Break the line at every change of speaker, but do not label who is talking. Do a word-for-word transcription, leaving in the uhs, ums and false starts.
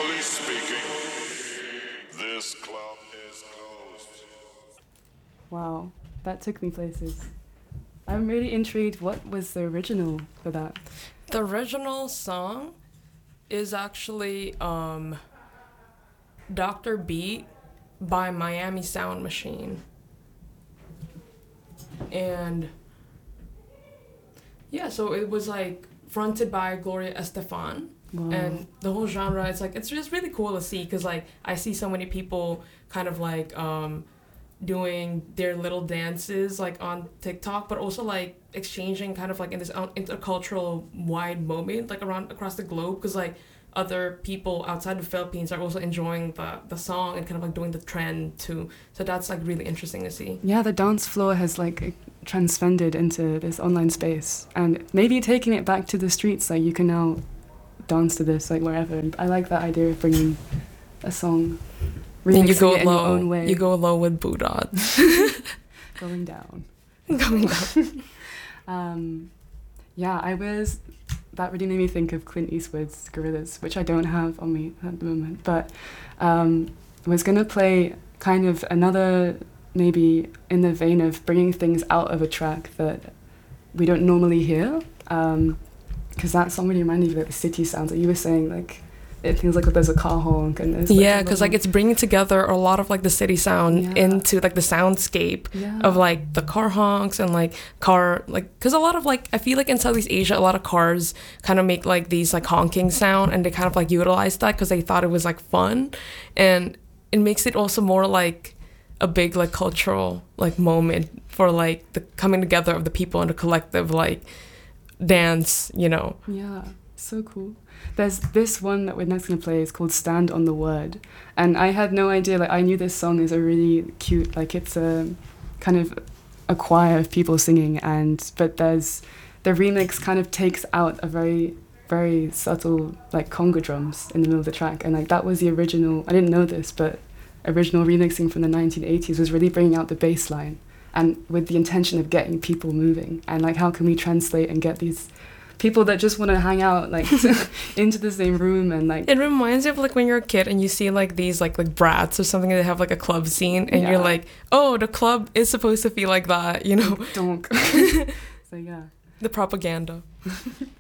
Officially speaking, this club is closed.
Wow, that took me places. I'm really intrigued. What was the original for that?
The original song is actually um, Doctor Beat by Miami Sound Machine. And yeah, so it was like fronted by Gloria Estefan.
Wow.
And the whole genre, it's like, it's just really cool to see because like I see so many people kind of like um, doing their little dances like on TikTok, but also like exchanging kind of like in this intercultural wide moment like around across the globe because like other people outside the Philippines are also enjoying the, the song and kind of like doing the trend too. So that's like really interesting to see.
Yeah, the dance floor has like transcended into this online space and maybe taking it back to the streets. Like you can now dance to this like wherever. I like that idea of bringing a song, remixing
you go
it in
low,
your own way.
You go low with Budot.
Going down.
Going down.
um, yeah, I was... That really made me think of Clint Eastwood's Gorillaz, which I don't have on me at the moment. But um, I was going to play kind of another, maybe in the vein of bringing things out of a track that we don't normally hear. Um, because that song really reminded me of like, the city sounds. Like you were saying, like it feels like there's a car honk and there's like,
yeah, because like it's bringing together a lot of like the city sound
yeah.
into like the soundscape
yeah.
of like the car honks and like car like because a lot of like I feel like in Southeast Asia a lot of cars kind of make like these like honking sound and they kind of like utilize that because they thought it was like fun and it makes it also more like a big like cultural like moment for like the coming together of the people in a collective like dance, you know.
Yeah, so cool. There's this one that we're next going to play is called Stand on the Word. And I had no idea, like I knew this song is a really cute, like it's a kind of a choir of people singing and, but there's, the remix kind of takes out a very, very subtle like conga drums in the middle of the track. And like that was the original, I didn't know this, but original remixing from the nineteen eighties was really bringing out the bass line and with the intention of getting people moving. And like how can we translate and get these people that just want to hang out like into the same room and like
it reminds me of like when you're a kid and you see like these like like brats or something that have like a club scene and
yeah.
you're like, oh, the club is supposed to feel like that, you know.
Donk. So yeah,
the propaganda.